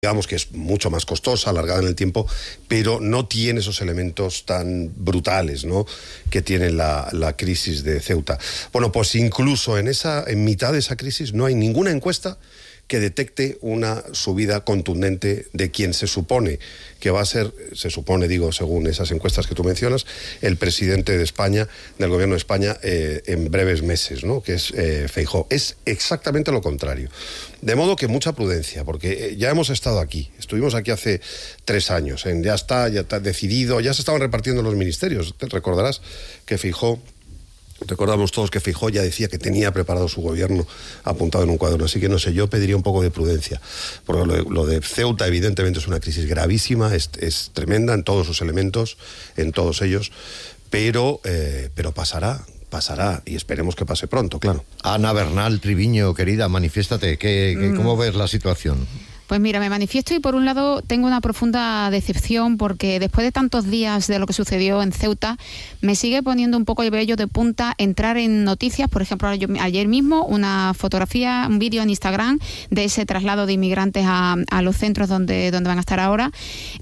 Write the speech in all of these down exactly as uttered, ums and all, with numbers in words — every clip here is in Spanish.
digamos que es mucho más costosa, alargada en el tiempo, pero no tiene esos elementos tan brutales, ¿no?, que tiene la, la crisis de Ceuta. Bueno, pues incluso en, esa, en mitad de esa crisis no hay ninguna encuesta que detecte una subida contundente de quien se supone que va a ser, se supone, digo, según esas encuestas que tú mencionas, el presidente de España, del gobierno de España, eh, en breves meses, ¿no?, que es eh, Feijóo. Es exactamente lo contrario. De modo que mucha prudencia, porque ya hemos estado aquí, estuvimos aquí hace tres años, en, ya está, ya está decidido, ya se estaban repartiendo los ministerios. Te recordarás que Feijóo, recordamos todos que Feijóo ya decía que tenía preparado su gobierno apuntado en un cuaderno, así que no sé, yo pediría un poco de prudencia, porque lo de, lo de Ceuta evidentemente es una crisis gravísima, es, es tremenda en todos sus elementos, en todos ellos, pero, eh, pero pasará. Pasará y esperemos que pase pronto, claro. Ana Bernal Triviño, querida, manifiéstate, ¿qué, qué, ¿cómo ves la situación? Pues mira, me manifiesto y por un lado tengo una profunda decepción porque después de tantos días de lo que sucedió en Ceuta, me sigue poniendo un poco el vello de punta entrar en noticias. Por ejemplo, yo, ayer mismo una fotografía, un vídeo en Instagram de ese traslado de inmigrantes a, a los centros donde, donde van a estar ahora,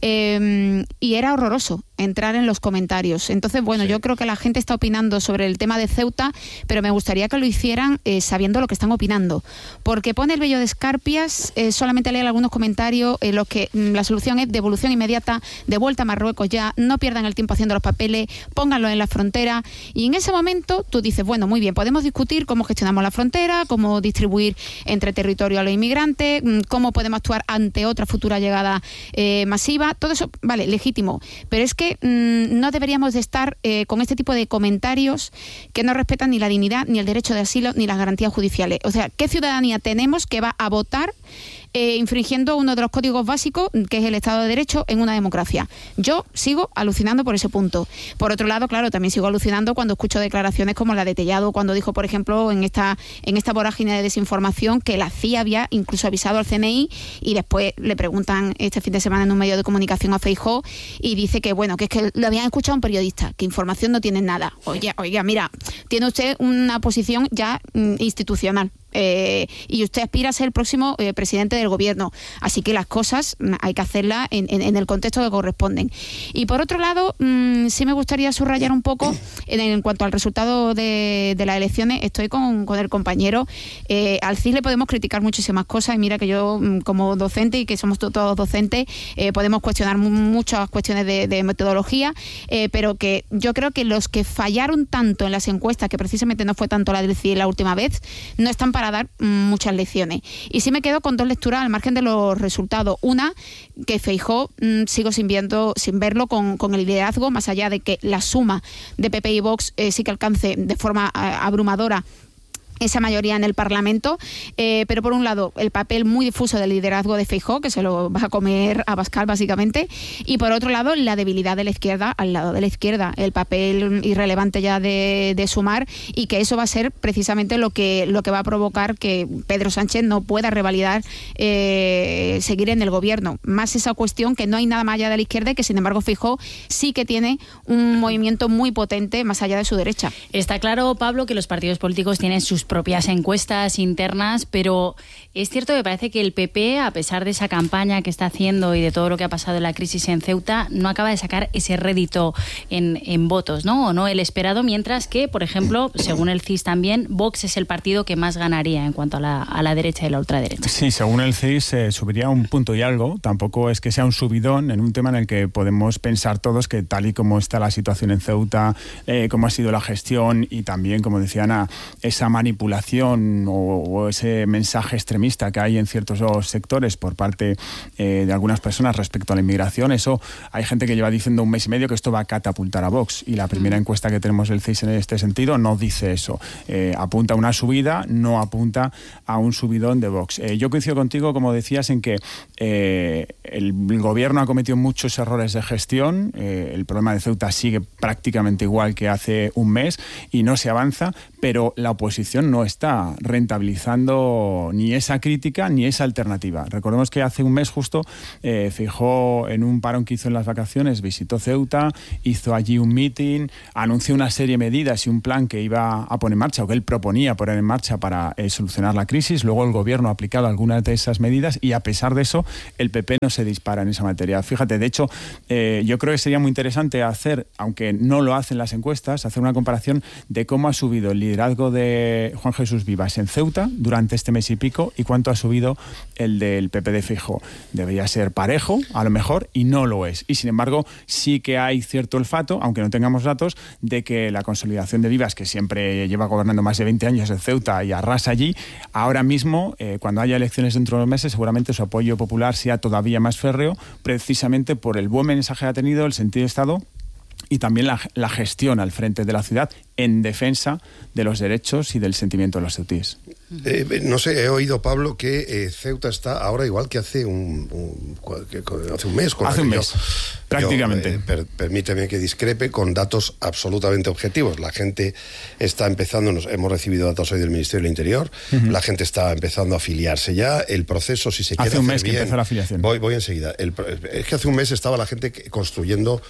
eh, y era horroroso entrar en los comentarios. Entonces, bueno, sí. Yo creo que la gente está opinando sobre el tema de Ceuta, pero me gustaría que lo hicieran eh, sabiendo lo que están opinando, porque pone el vello de escarpias, eh, solamente leer algunos comentarios en los que mm, la solución es devolución inmediata, de vuelta a Marruecos ya, no pierdan el tiempo haciendo los papeles, pónganlo en la frontera, y en ese momento tú dices, bueno, muy bien, podemos discutir cómo gestionamos la frontera, cómo distribuir entre territorio a los inmigrantes, cómo podemos actuar ante otra futura llegada eh, masiva, todo eso, vale, legítimo, pero es que mmm, no deberíamos de estar eh, con este tipo de comentarios que no respetan ni la dignidad, ni el derecho de asilo, ni las garantías judiciales. O sea, ¿qué ciudadanía tenemos que va a votar Eh, infringiendo uno de los códigos básicos, que es el Estado de Derecho en una democracia? Yo sigo alucinando por ese punto. Por otro lado, claro, también sigo alucinando cuando escucho declaraciones como la de Tellado, cuando dijo, por ejemplo, en esta, en esta vorágine de desinformación, que la C I A había incluso avisado al C N I, y después le preguntan este fin de semana en un medio de comunicación a Feijóo, y dice que, bueno, que es que lo habían escuchado un periodista, que información no tiene nada. Oye, oiga, mira, tiene usted una posición ya mm, institucional. Eh, y usted aspira a ser el próximo eh, presidente del gobierno, así que las cosas mm, hay que hacerlas en, en, en el contexto que corresponden. Y por otro lado, mmm, sí me gustaría subrayar un poco en, en cuanto al resultado de, de las elecciones. Estoy con, con el compañero. eh, al C I S le podemos criticar muchísimas cosas, y mira que yo mm, como docente, y que somos to- todos docentes, eh, podemos cuestionar m- muchas cuestiones de, de metodología, eh, pero que yo creo que los que fallaron tanto en las encuestas, que precisamente no fue tanto la del C I S la última vez, no están para dar mm, muchas lecciones. Y sí me quedo con dos lecturas al margen de los resultados. Una, que Feijóo mmm, sigo sin, viendo, sin verlo con, con el liderazgo, más allá de que la suma de P P y Vox eh, sí que alcance de forma a, abrumadora esa mayoría en el Parlamento, eh, pero por un lado el papel muy difuso del liderazgo de Feijóo, que se lo va a comer a Abascal básicamente, y por otro lado la debilidad de la izquierda al lado de la izquierda, el papel irrelevante ya de, de Sumar, y que eso va a ser precisamente lo que, lo que va a provocar que Pedro Sánchez no pueda revalidar eh, seguir en el gobierno. Más esa cuestión que no hay nada más allá de la izquierda, y que sin embargo Feijóo sí que tiene un movimiento muy potente más allá de su derecha. Está claro, Pablo, que los partidos políticos tienen sus propias encuestas internas, pero es cierto que parece que el P P, a pesar de esa campaña que está haciendo y de todo lo que ha pasado en la crisis en Ceuta, no acaba de sacar ese rédito en, en votos, ¿no? O no el esperado, mientras que, por ejemplo, según el C I S también, Vox es el partido que más ganaría en cuanto a la, a la derecha y la ultraderecha. Sí, según el C I S eh, subiría un punto y algo. Tampoco es que sea un subidón en un tema en el que podemos pensar todos que tal y como está la situación en Ceuta, eh, cómo ha sido la gestión, y también, como decía Ana, esa manipulación o, o ese mensaje extremista que hay en ciertos sectores por parte eh, de algunas personas respecto a la inmigración, eso hay gente que lleva diciendo un mes y medio que esto va a catapultar a Vox, y la primera mm. encuesta que tenemos del C I S en este sentido no dice eso. Eh, apunta a una subida, no apunta a un subidón de Vox. Eh, yo coincido contigo, como decías, en que eh, el, el gobierno ha cometido muchos errores de gestión. Eh, el problema de Ceuta sigue prácticamente igual que hace un mes y no se avanza, pero la oposición no está rentabilizando ni esa crítica ni esa alternativa. Recordemos que hace un mes justo eh, Feijóo, en un parón que hizo en las vacaciones, visitó Ceuta, hizo allí un meeting, anunció una serie de medidas y un plan que iba a poner en marcha, o que él proponía poner en marcha para eh, solucionar la crisis. Luego el gobierno ha aplicado algunas de esas medidas y a pesar de eso el P P no se dispara en esa materia. Fíjate, de hecho, eh, yo creo que sería muy interesante hacer, aunque no lo hacen las encuestas, hacer una comparación de cómo ha subido el liderazgo de Juan Jesús Vivas en Ceuta durante este mes y pico y cuánto ha subido el del P P de Feijóo. Debería ser parejo, a lo mejor, y no lo es. Y sin embargo, sí que hay cierto olfato, aunque no tengamos datos, de que la consolidación de Vivas, que siempre lleva gobernando más de veinte años en Ceuta y arrasa allí, ahora mismo, eh, cuando haya elecciones dentro de unos meses, seguramente su apoyo popular sea todavía más férreo, precisamente por el buen mensaje que ha tenido, el sentido de Estado y también la, la gestión al frente de la ciudad en defensa de los derechos y del sentimiento de los ceutíes. Eh, no sé, he oído, Pablo, que eh, Ceuta está ahora igual que hace un, un, que, hace un mes. Con hace un mes, yo, prácticamente. Yo, eh, per, permíteme que discrepe con datos absolutamente objetivos. La gente está empezando, nos, hemos recibido datos hoy del Ministerio del Interior, uh-huh. La gente está empezando a afiliarse ya. El proceso, si se quiere hace un hacer mes bien, que empezó la afiliación. Voy, voy enseguida. El, es que hace un mes estaba la gente construyendo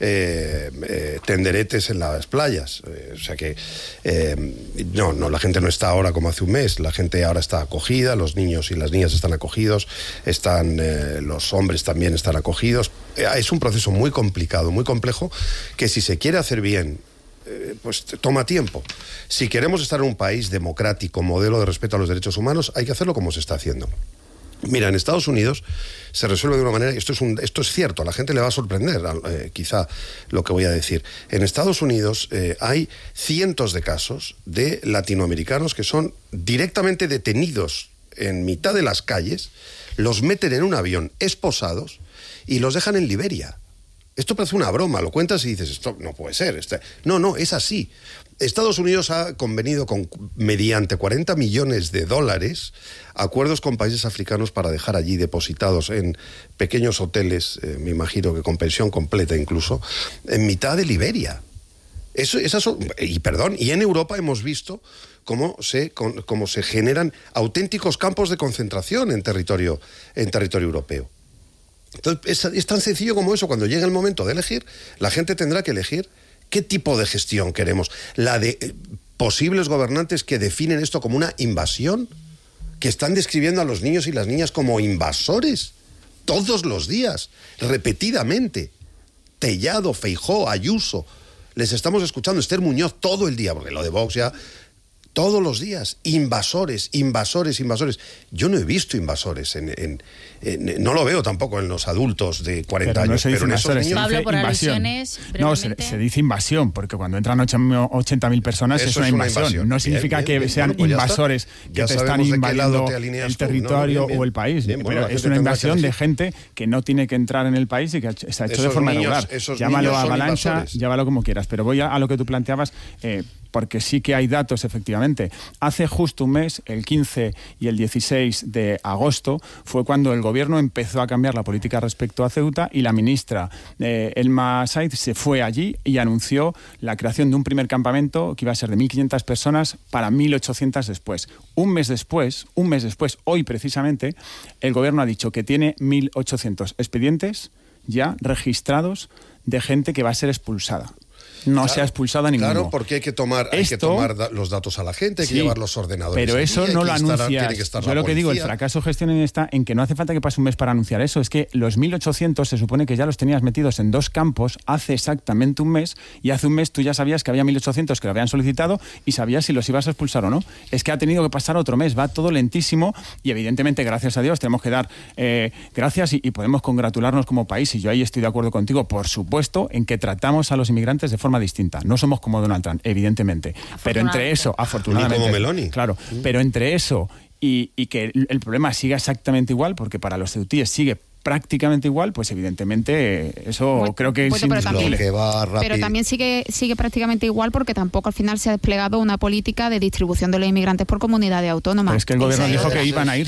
eh, eh, tenderetes en las playas. Eh, o sea que eh, no, no, la gente no está ahora como hace un mes. La gente ahora está acogida, los niños y las niñas están acogidos, están eh, los hombres también están acogidos. Eh, es un proceso muy complicado, muy complejo, que si se quiere hacer bien, eh, pues toma tiempo. Si queremos estar en un país democrático, modelo de respeto a los derechos humanos, hay que hacerlo como se está haciendo. Mira, en Estados Unidos se resuelve de una manera, esto es, un, esto es cierto, a la gente le va a sorprender eh, quizá lo que voy a decir. En Estados Unidos eh, hay cientos de casos de latinoamericanos que son directamente detenidos en mitad de las calles, los meten en un avión esposados y los dejan en Liberia. Esto parece una broma, lo cuentas y dices, esto no puede ser. Este... No, no, es así. Estados Unidos ha convenido con, mediante cuarenta millones de dólares, acuerdos con países africanos para dejar allí depositados en pequeños hoteles, eh, me imagino que con pensión completa incluso, en mitad de Liberia. Eso, esas son, y perdón, y en Europa hemos visto cómo se, con, cómo se generan auténticos campos de concentración en territorio, en territorio europeo. Entonces, es, es tan sencillo como eso. Cuando llegue el momento de elegir, la gente tendrá que elegir qué tipo de gestión queremos. La de eh, posibles gobernantes que definen esto como una invasión, que están describiendo a los niños y las niñas como invasores todos los días, repetidamente. Tellado, Feijóo, Ayuso, les estamos escuchando, Esther Muñoz todo el día, porque lo de Vox ya... Todos los días, invasores, invasores, invasores. Yo no he visto invasores, en, en, en, no lo veo tampoco en los adultos de cuarenta pero no años, se dice pero en esos niños... Pablo, por invasión. alusiones, no, se, se dice invasión, porque cuando entran ochenta mil personas eso es una, es una invasión. invasión. No significa bien, bien, que bien. sean bueno, pues invasores que te están invadiendo el territorio no, bien, bien. o el país, bien, bueno, pero es una invasión de gente que no tiene que entrar en el país y que se ha hecho esos de forma niños, irregular. Llámalo avalancha, llámalo como quieras, pero voy a, a lo que tú planteabas... Eh, porque sí que hay datos, efectivamente. Hace justo un mes, el quince y el dieciséis de agosto, fue cuando el gobierno empezó a cambiar la política respecto a Ceuta y la ministra eh, Elma Said se fue allí y anunció la creación de un primer campamento que iba a ser de mil quinientas personas para mil ochocientas después. Un mes después, un mes después, hoy precisamente, el gobierno ha dicho que tiene mil ochocientos expedientes ya registrados de gente que va a ser expulsada. No claro, se ha expulsado a ninguno. Claro, porque hay que tomar, hay Esto, que tomar da, los datos a la gente, hay sí, que llevar los ordenadores. Pero eso allí, no lo anuncias. Yo lo que digo, el fracaso de gestión está en que no hace falta que pase un mes para anunciar eso. Es que los mil ochocientos se supone que ya los tenías metidos en dos campos hace exactamente un mes, y hace un mes tú ya sabías que había mil ochocientos que lo habían solicitado y sabías si los ibas a expulsar o no. Es que ha tenido que pasar otro mes, va todo lentísimo y evidentemente, gracias a Dios, tenemos que dar eh, gracias y, y podemos congratularnos como país, y yo ahí estoy de acuerdo contigo, por supuesto, en que tratamos a los inmigrantes de forma distinta. No somos como Donald Trump, evidentemente. Pero entre eso, afortunadamente... Ni como Meloni. Claro, mm. pero entre eso y, y que el, el problema siga exactamente igual, porque para los ceutíes sigue prácticamente igual, pues evidentemente eso bueno, creo que es bueno, pero, también, que va pero también sigue sigue prácticamente igual, porque tampoco al final se ha desplegado una política de distribución de los inmigrantes por comunidades autónomas. Pero es que el gobierno dijo que iban a irse. Y,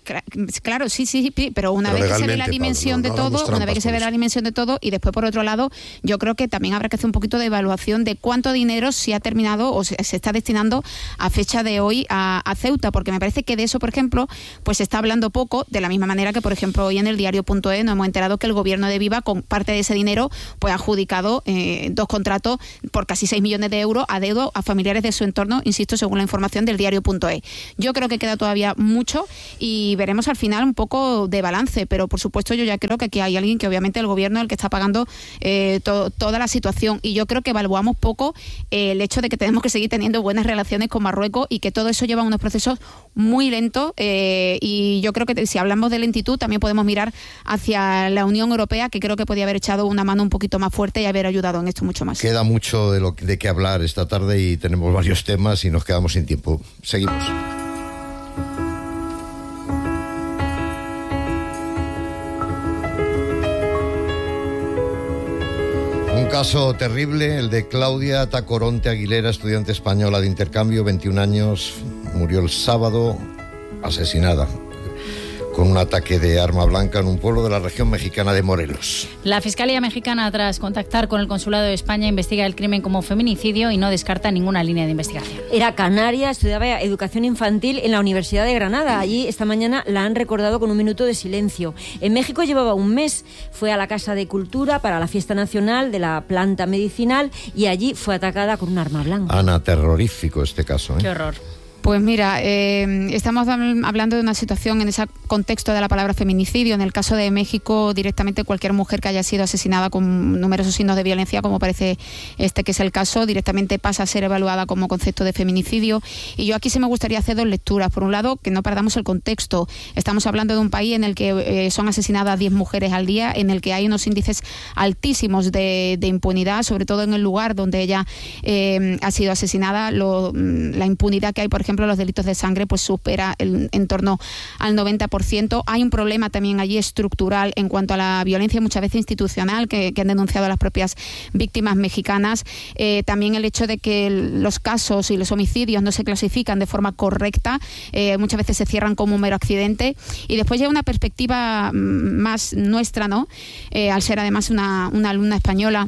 Claro, sí, sí, sí, pero una pero vez que se ve la dimensión Pablo, no, de no todo, una vez que se ve la dimensión de todo, y después por otro lado, yo creo que también habrá que hacer un poquito de evaluación de cuánto dinero se ha terminado o se, se está destinando a fecha de hoy a, a Ceuta, porque me parece que de eso, por ejemplo, pues se está hablando poco, de la misma manera que, por ejemplo, hoy en el diario punto es nos hemos enterado que el gobierno de Viva, con parte de ese dinero, pues ha adjudicado eh, dos contratos por casi seis millones de euros a dedo a familiares de su entorno, insisto, según la información del diario punto es. Yo creo que queda todavía mucho y veremos al final un poco de balance, pero por supuesto yo ya creo que aquí hay alguien que obviamente el gobierno es el que está pagando eh, to, toda la situación, y yo creo que evaluamos poco eh, el hecho de que tenemos que seguir teniendo buenas relaciones con Marruecos y que todo eso lleva unos procesos muy lentos, eh, y yo creo que si hablamos de lentitud también podemos mirar hacia la Unión Europea, que creo que podía haber echado una mano un poquito más fuerte y haber ayudado en esto mucho más. Queda mucho de lo de qué hablar esta tarde y tenemos varios temas y nos quedamos sin tiempo. Seguimos. Un caso terrible, el de Claudia Tacoronte Aguilera, estudiante española de intercambio, veintiún años, murió el sábado asesinada con un ataque de arma blanca en un pueblo de la región mexicana de Morelos. La Fiscalía Mexicana, tras contactar con el Consulado de España, investiga el crimen como feminicidio y no descarta ninguna línea de investigación. Era canaria, estudiaba educación infantil en la Universidad de Granada. Allí esta mañana la han recordado con un minuto de silencio. En México llevaba un mes, fue a la Casa de Cultura para la fiesta nacional de la planta medicinal y allí fue atacada con un arma blanca. Ana, terrorífico este caso, ¿eh? Qué horror. Pues mira, eh, estamos hablando de una situación en ese contexto de la palabra feminicidio. En el caso de México, directamente cualquier mujer que haya sido asesinada con numerosos signos de violencia, como parece este que es el caso, directamente pasa a ser evaluada como concepto de feminicidio. Y yo aquí sí me gustaría hacer dos lecturas. Por un lado, que no perdamos el contexto. Estamos hablando de un país en el que eh, son asesinadas diez mujeres al día, en el que hay unos índices altísimos de, de impunidad, sobre todo en el lugar donde ella eh, ha sido asesinada. Lo, la impunidad que hay, por ejemplo, ejemplo, los delitos de sangre pues supera el, en torno al noventa por ciento. Hay un problema también allí estructural en cuanto a la violencia, muchas veces institucional, que, que han denunciado las propias víctimas mexicanas. Eh, también el hecho de que los casos y los homicidios no se clasifican de forma correcta, eh, muchas veces se cierran como un mero accidente. Y después ya una perspectiva más nuestra, ¿no? Eh, al ser además una, una alumna española,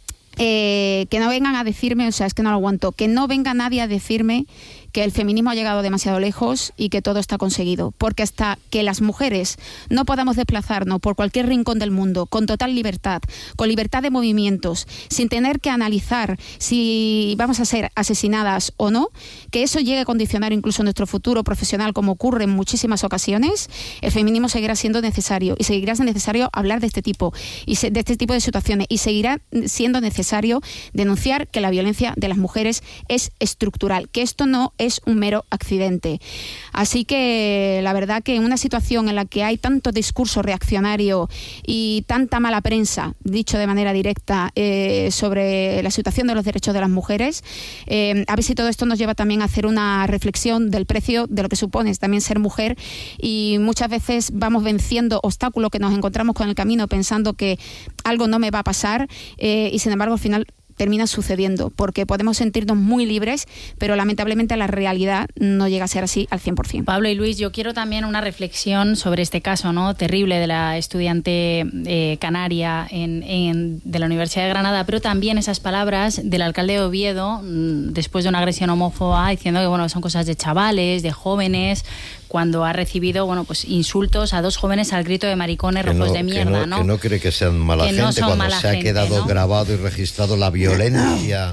eh, que no vengan a decirme, o sea, es que no lo aguanto, que no venga nadie a decirme que el feminismo ha llegado demasiado lejos y que todo está conseguido, porque hasta que las mujeres no podamos desplazarnos por cualquier rincón del mundo con total libertad, con libertad de movimientos, sin tener que analizar si vamos a ser asesinadas o no, que eso llegue a condicionar incluso nuestro futuro profesional, como ocurre en muchísimas ocasiones, el feminismo seguirá siendo necesario y seguirá siendo necesario hablar de este tipo y de este tipo de situaciones, y seguirá siendo necesario denunciar que la violencia de las mujeres es estructural, que esto no es un mero accidente. Así que la verdad que en una situación en la que hay tanto discurso reaccionario y tanta mala prensa, dicho de manera directa, eh, sobre la situación de los derechos de las mujeres, eh, a ver si todo esto nos lleva también a hacer una reflexión del precio de lo que supone también ser mujer, y muchas veces vamos venciendo obstáculos que nos encontramos con el camino pensando que algo no me va a pasar, eh, y sin embargo al final termina sucediendo, porque podemos sentirnos muy libres, pero lamentablemente la realidad no llega a ser así al cien por ciento. Pablo y Luis, yo quiero también una reflexión sobre este caso, ¿no?, terrible de la estudiante eh, canaria en, en, de la Universidad de Granada, pero también esas palabras del alcalde de Oviedo mmm, después de una agresión homófoba, diciendo que bueno, son cosas de chavales, de jóvenes, cuando ha recibido bueno pues insultos a dos jóvenes al grito de maricones, que rojos no, de mierda, que no, ¿no? Que no cree que sean mala que gente no cuando mala se ha gente, quedado ¿no? grabado y registrado la violencia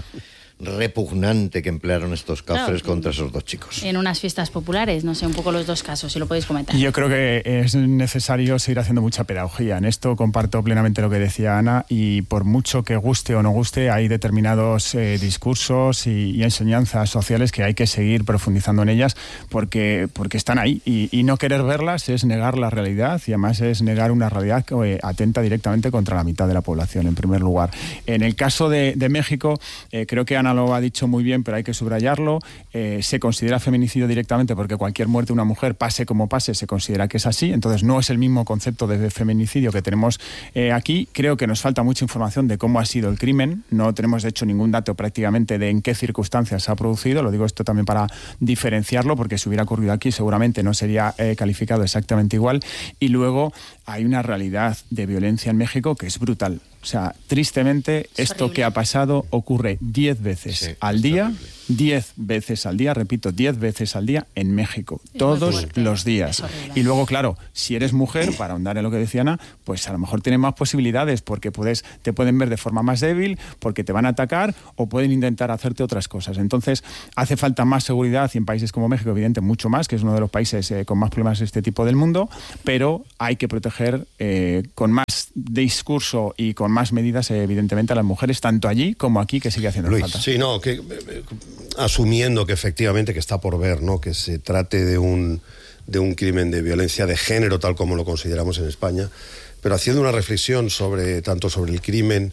repugnante que emplearon estos cafres claro, contra esos dos chicos. En unas fiestas populares, no sé, un poco los dos casos, si lo podéis comentar. Yo creo que es necesario seguir haciendo mucha pedagogía. En esto comparto plenamente lo que decía Ana, y por mucho que guste o no guste, hay determinados eh, discursos y, y enseñanzas sociales que hay que seguir profundizando en ellas, porque, porque están ahí, y, y no querer verlas es negar la realidad, y además es negar una realidad que eh, atenta directamente contra la mitad de la población, en primer lugar. En el caso de, de México, eh, creo que Ana Ana lo ha dicho muy bien, pero hay que subrayarlo. Eh, se considera feminicidio directamente porque cualquier muerte de una mujer, pase como pase, se considera que es así. Entonces no es el mismo concepto de feminicidio que tenemos eh, aquí. Creo que nos falta mucha información de cómo ha sido el crimen. No tenemos, de hecho, ningún dato prácticamente de en qué circunstancias se ha producido. Lo digo esto también para diferenciarlo, porque si hubiera ocurrido aquí seguramente no sería eh, calificado exactamente igual. Y luego hay una realidad de violencia en México que es brutal. O sea, tristemente, es esto horrible. Que ha pasado ocurre diez veces sí, al día, diez veces al día, repito, diez veces al día en México, es todos los días. Y luego, claro, si eres mujer, para ahondar en lo que decía Ana, pues a lo mejor tienes más posibilidades porque puedes, te pueden ver de forma más débil, porque te van a atacar o pueden intentar hacerte otras cosas. Entonces, hace falta más seguridad y en países como México, evidente, mucho más, que es uno de los países eh, con más problemas de este tipo del mundo, pero hay que proteger eh, con más discurso y con más medidas, evidentemente, a las mujeres, tanto allí como aquí, que sigue haciendo Luis, falta. Sí, no, que eh, asumiendo que efectivamente que está por ver, ¿no? Que se trate de un, de un crimen de violencia de género, tal como lo consideramos en España, pero haciendo una reflexión sobre tanto sobre el crimen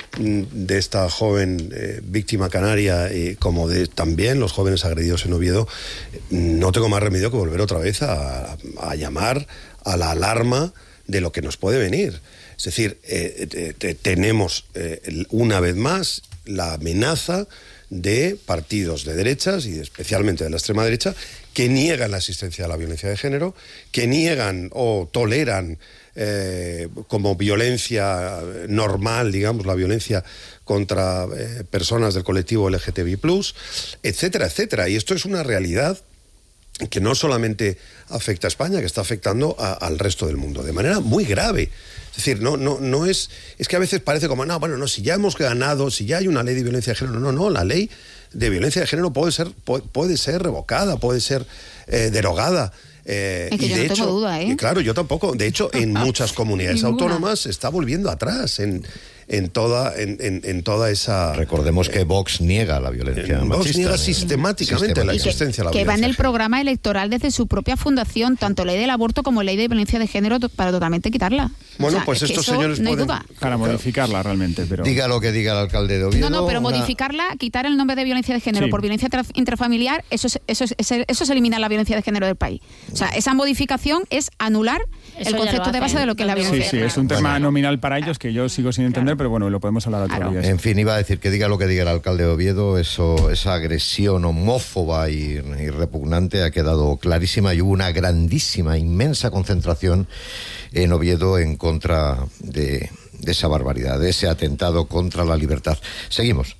de esta joven eh, víctima canaria eh, como de también los jóvenes agredidos en Oviedo, no tengo más remedio que volver otra vez a, a llamar a la alarma de lo que nos puede venir. Es decir, eh, eh, eh, tenemos eh, una vez más la amenaza de partidos de derechas y especialmente de la extrema derecha que niegan la existencia de la violencia de género, que niegan o toleran eh, como violencia normal, digamos, la violencia contra eh, personas del colectivo L G T B plus, etcétera, etcétera. Y esto es una realidad que no solamente afecta a España, que está afectando a, al resto del mundo, de manera muy grave. Es decir, no, no, no es... Es que a veces parece como, no, bueno, no, si ya hemos ganado, si ya hay una ley de violencia de género. No, no, la ley de violencia de género puede ser, puede, puede ser revocada, puede ser eh, derogada. Eh, es que y yo de no hecho, tengo duda, ¿eh? Claro, yo tampoco. De hecho, en muchas comunidades autónomas se está volviendo atrás en... en toda en, en, en toda esa... Recordemos que Vox niega la violencia Vox machista. niega ¿eh? sistemáticamente la existencia de la que violencia. Que va en el de programa electoral desde su propia fundación, tanto ley del aborto como ley de violencia de género, para totalmente quitarla. Bueno, o sea, pues es estos eso señores no hay pueden... duda. Para modificarla realmente, pero... Diga lo que diga el alcalde de Oviedo. No, no, pero una... modificarla, quitar el nombre de violencia de género Sí. por violencia tra- intrafamiliar, eso es, eso, es, eso, es, eso es eliminar la violencia de género del país. O sea, esa modificación es anular Eso el ya concepto lo de base hacen. de lo que es la Sí, violencia Sí, de sí, es un género. tema Bueno. nominal para ellos que yo sigo sin entender, pero bueno, lo podemos hablar otro Claro. día. En fin, iba a decir que diga lo que diga el alcalde de Oviedo, eso, esa agresión homófoba y, y repugnante ha quedado clarísima y hubo una grandísima, inmensa concentración en Oviedo en contra de, de esa barbaridad, de ese atentado contra la libertad. Seguimos.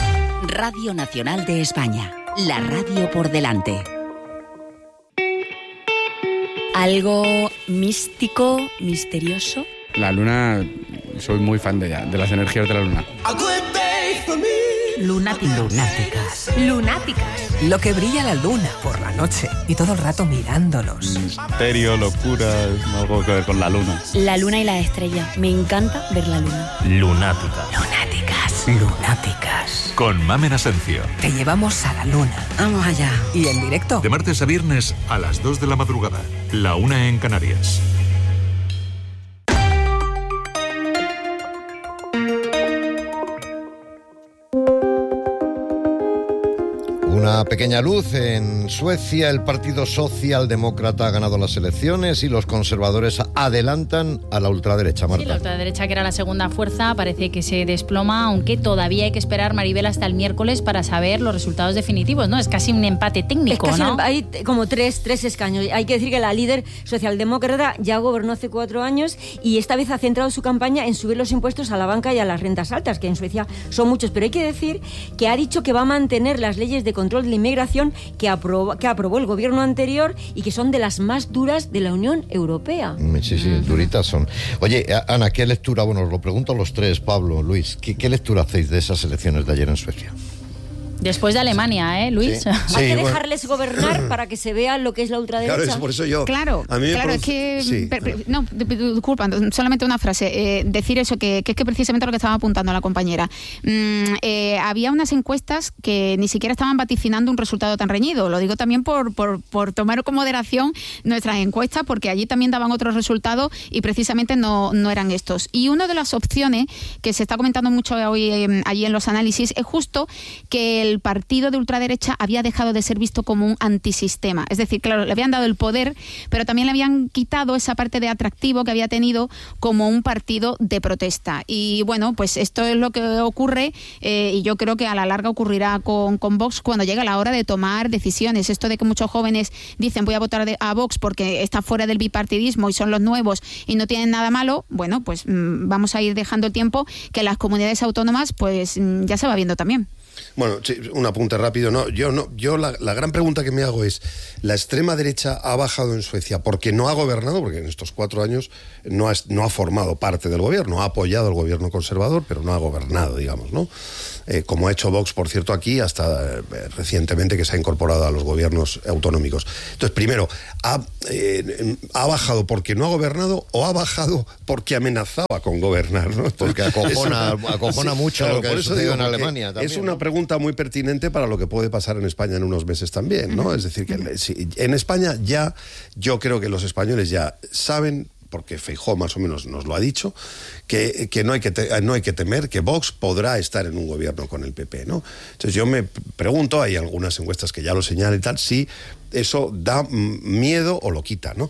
Radio Nacional de España, la radio por delante. Algo místico, misterioso. La luna, soy muy fan de ella, de las energías de la luna. Lunáticas. Lunáticas. Lunáticas. Lo que brilla la luna por la noche y todo el rato mirándolos. Misterio, locura, algo que ver con la luna. La luna y las estrellas. Me encanta ver la luna. Lunática. Lunáticas. Lunáticas. Con Mamen Asencio. Te llevamos a la luna. Vamos allá. Y en directo. De martes a viernes a las dos de la madrugada. La una en Canarias. Una pequeña luz en Suecia. El Partido Socialdemócrata ha ganado las elecciones y los conservadores adelantan a la ultraderecha. Marta. Sí, la ultraderecha, que era la segunda fuerza, parece que se desploma, aunque todavía hay que esperar, Maribel, hasta el miércoles para saber los resultados definitivos, ¿no? Es casi un empate técnico, es casi ¿no? un- hay como tres, tres escaños. Hay que decir que la líder socialdemócrata ya gobernó hace cuatro años y esta vez ha centrado su campaña en subir los impuestos a la banca y a las rentas altas, que en Suecia son muchos. Pero hay que decir que ha dicho que va a mantener las leyes de control de la inmigración que aprobó, que aprobó el gobierno anterior y que son de las más duras de la Unión Europea. Mm, Sí, sí, duritas son. Oye, a- Ana, ¿qué lectura? Bueno, os lo pregunto a los tres, Pablo, Luis, ¿qué, qué lectura hacéis de esas elecciones de ayer en Suecia? Después de Alemania, ¿eh, Luis? Sí. Hay Sí, que bueno. dejarles gobernar para que se vea lo que es la ultraderecha. Claro, es por eso yo... Claro, a mí me claro, produce- es que... sí. per- per- no, d- d- disculpa, solamente una frase. Eh, decir eso, que, que es que precisamente lo que estaba apuntando la compañera. Mm, eh, había unas encuestas que ni siquiera estaban vaticinando un resultado tan reñido. Lo digo también por, por, por tomar con moderación nuestras encuestas, porque allí también daban otros resultados y precisamente no, no eran estos. Y una de las opciones que se está comentando mucho hoy eh, allí en los análisis es justo que el partido de ultraderecha había dejado de ser visto como un antisistema. Es decir, claro, le habían dado el poder, pero también le habían quitado esa parte de atractivo que había tenido como un partido de protesta. Y bueno, pues esto es lo que ocurre eh, y yo creo que a la larga ocurrirá con, con Vox cuando llega la hora de tomar decisiones. Esto de que muchos jóvenes dicen voy a votar de, a Vox porque está fuera del bipartidismo y son los nuevos y no tienen nada malo, bueno, pues mmm, vamos a ir dejando el tiempo que las comunidades autónomas pues mmm, ya se va viendo también. Bueno, sí, un apunte rápido. No, yo no, yo la, la gran pregunta que me hago es: ¿la extrema derecha ha bajado en Suecia porque no ha gobernado? Porque en estos cuatro años no ha, no ha formado parte del gobierno, ha apoyado al gobierno conservador, pero no ha gobernado, digamos, ¿no? Eh, como ha hecho Vox, por cierto, aquí, hasta eh, recientemente que se ha incorporado a los gobiernos autonómicos. Entonces, primero, ¿ha, eh, ¿ha bajado porque no ha gobernado o ha bajado porque amenazaba con gobernar, ¿no? Porque acojona, Eso- acojona sí, mucho claro, lo que por ha eso sucedido digo, en porque Alemania también, es una ¿no? pregunta muy pertinente para lo que puede pasar en España en unos meses también, ¿no? Es decir, que si- en España ya, yo creo que los españoles ya saben, porque Feijóo más o menos nos lo ha dicho, que, que no hay que te- no hay que temer que Vox podrá estar en un gobierno con el P P, ¿no? Entonces yo me pregunto, hay algunas encuestas que ya lo señalan y tal, si eso da mm, miedo o lo quita, ¿no?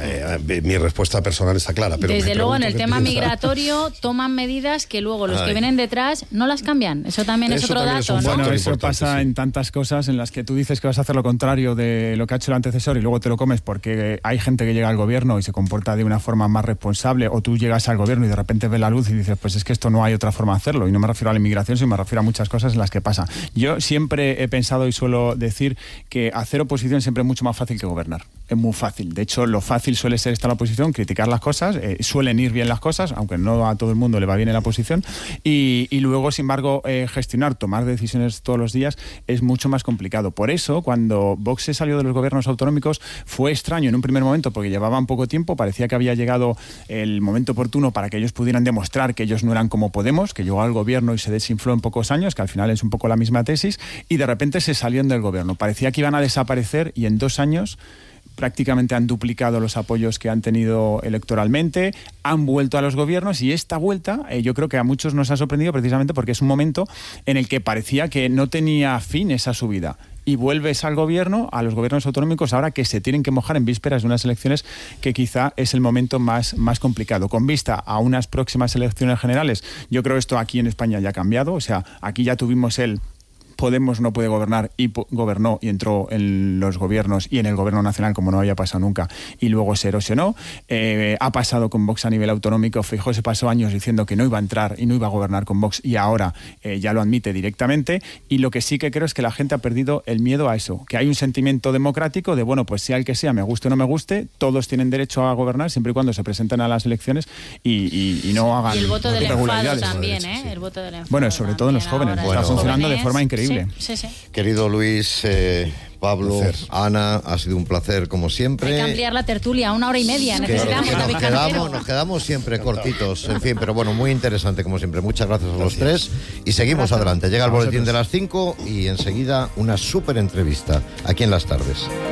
Eh, mi respuesta personal está clara, pero Desde me luego, en pregunto el qué tema piensa. migratorio toman medidas que luego los Ay. que vienen detrás no las cambian. Eso también es Eso otro también es dato, un ¿no? Bueno, Factor eso importante, pasa sí. en tantas cosas en las que tú dices que vas a hacer lo contrario de lo que ha hecho el antecesor y luego te lo comes porque hay gente que llega al gobierno y se comporta de una forma más responsable, o tú llegas al gobierno y de repente ves la luz y dices, pues es que esto no hay otra forma de hacerlo. Y no me refiero a la inmigración, sino me refiero a muchas cosas en las que pasa. Yo siempre he pensado y suelo decir que hacer oposición siempre es mucho más fácil que gobernar. Es muy fácil. De hecho, lo fácil suele ser estar en la oposición, criticar las cosas, eh, suelen ir bien las cosas, aunque no a todo el mundo le va bien en la oposición, y, y luego, sin embargo, eh, gestionar, tomar decisiones todos los días es mucho más complicado. Por eso, cuando Vox se salió de los gobiernos autonómicos, fue extraño en un primer momento, porque llevaban poco tiempo, parecía que había llegado el momento oportuno para que ellos pudieran demostrar que ellos no eran como Podemos, que llegó al gobierno y se desinfló en pocos años, que al final es un poco la misma tesis, y de repente se salieron del gobierno. Parecía que iban a desaparecer y en dos años prácticamente han duplicado los apoyos que han tenido electoralmente, han vuelto a los gobiernos y esta vuelta eh, yo creo que a muchos nos ha sorprendido precisamente porque es un momento en el que parecía que no tenía fin esa subida. Y vuelves al gobierno, a los gobiernos autonómicos, ahora que se tienen que mojar en vísperas de unas elecciones que quizá es el momento más, más complicado. Con vista a unas próximas elecciones generales, yo creo que esto aquí en España ya ha cambiado. O sea, aquí ya tuvimos el Podemos no puede gobernar y po- gobernó y entró en los gobiernos y en el gobierno nacional como no había pasado nunca y luego se erosionó. Eh, ha pasado con Vox a nivel autonómico. Feijóo se pasó años diciendo que no iba a entrar y no iba a gobernar con Vox y ahora eh, ya lo admite directamente. Y lo que sí que creo es que la gente ha perdido el miedo a eso, que hay un sentimiento democrático de, bueno, pues sea el que sea, me guste o no me guste, todos tienen derecho a gobernar siempre y cuando se presenten a las elecciones y, y, y no hagan Y el voto del enfado irregularidades. también, ¿eh? El voto del enfado. Bueno, sobre todo en los jóvenes. Ahora, Está los funcionando de jóvenes, forma increíble. Sí, sí, sí. Querido Luis, eh, Pablo, Placer. Ana, ha sido un placer como siempre. Hay que ampliar la tertulia, una hora y media. Que- Necesitamos que a nos, David quedamos, Carretero. nos quedamos siempre cortitos, en fin, pero bueno, muy interesante como siempre. Muchas gracias a los tres y seguimos adelante. Llega el boletín de las cinco y enseguida una súper entrevista aquí en Las Tardes.